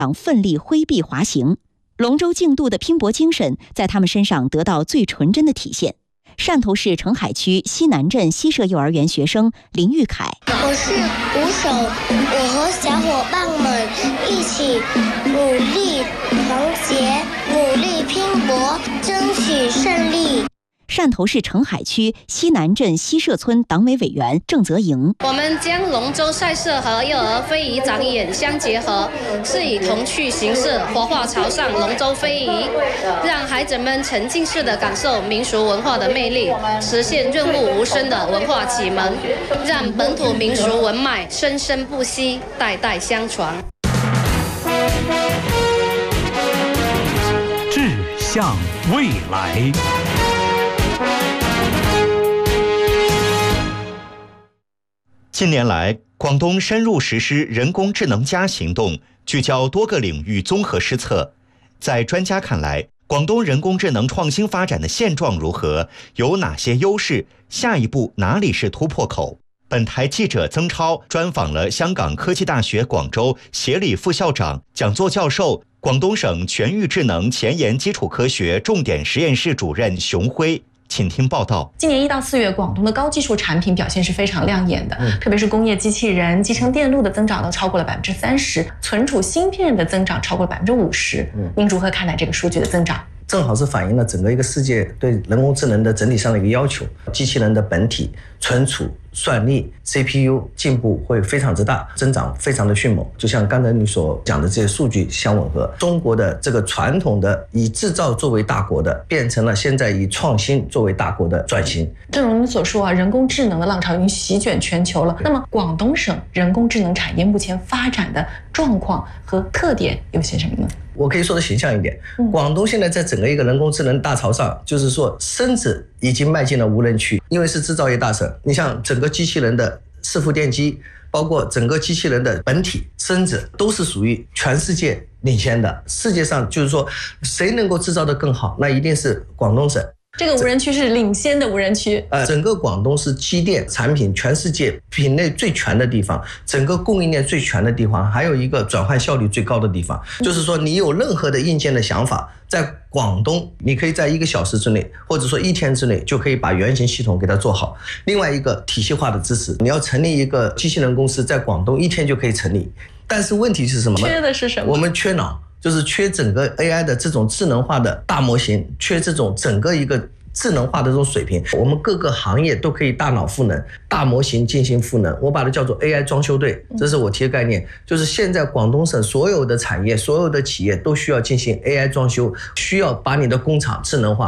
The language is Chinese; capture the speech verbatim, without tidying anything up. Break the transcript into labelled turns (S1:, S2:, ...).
S1: 奋力挥臂滑行。龙舟竞渡的拼搏精神在他们身上得到最纯真的体现。汕头市澄海区西南镇西社幼儿园学生林玉凯，
S2: 我是鼓手，我和小伙伴们一起努力团结，努力拼搏，争取胜利。
S1: 汕头市澄海区西南镇西社村党委委员郑泽营，
S3: 我们将龙舟赛事和幼儿非遗展演相结合，是以童趣形式活化潮汕龙舟非遗，让孩子们沉浸式的感受民俗文化的魅力，实现润物无声的文化启蒙，让本土民俗文脉生生不息，代代相传。
S4: 志向未来。
S5: 近年来，广东深入实施人工智能加行动，聚焦多个领域综合施策。在专家看来，广东人工智能创新发展的现状如何？有哪些优势？下一步哪里是突破口？本台记者曾超专访了香港科技大学广州协理副校长、讲座教授、广东省全域智能前沿基础科学重点实验室主任熊辉。请听报道。
S6: 今年一到四月，广东的高技术产品表现是非常亮眼的，嗯、特别是工业机器人、集成电路的增长都超过了百分之三十，存储芯片的增长超过百分之五十。您如何看待这个数据的增长？
S7: 正好是反映了整个一个世界对人工智能的整体上的一个要求，机器人的本体、存储、算力、C P U 进步会非常之大，增长非常的迅猛。就像刚才你所讲的这些数据相吻合，中国的这个传统的以制造作为大国的，变成了现在以创新作为大国的转型。
S6: 正如您所说啊，人工智能的浪潮已经席卷全球了。那么广东省人工智能产业目前发展的状况和特点有些什么呢？
S7: 我可以说的形象一点，广东现在在整个一个人工智能大潮上，就是说甚至已经迈进了无人区，因为是制造业大省。你像整个机器人的伺服电机，包括整个机器人的本体、身子，都是属于全世界领先的。世界上就是说，谁能够制造得更好，那一定是广东省。
S6: 这个无人区是领先的无人区。
S7: 呃，整个广东是机电产品全世界品类最全的地方，整个供应链最全的地方，还有一个转换效率最高的地方。嗯、就是说，你有任何的硬件的想法，在广东，你可以在一个小时之内，或者说一天之内，就可以把原型系统给它做好。另外一个体系化的支持，你要成立一个机器人公司，在广东一天就可以成立。但是问题是什么？
S6: 缺的是什么？
S7: 我们缺脑。就是缺整个 A I 的这种智能化的大模型，缺这种整个一个智能化的这种水平。我们各个行业都可以大脑赋能，大模型进行赋能，我把它叫做 A I 装修队，这是我提的概念。就是现在广东省所有的产业、所有的企业都需要进行 A I 装修，需要把你的工厂智能化。